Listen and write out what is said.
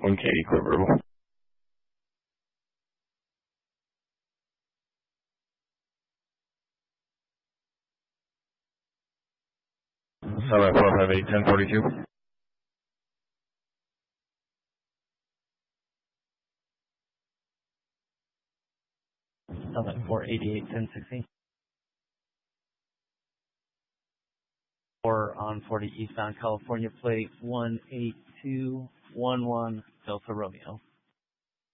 1 Katie, clear verbal. 7458 1042. Summit 488 1016. 4 on 40 eastbound California plate 18211 Delta Romeo.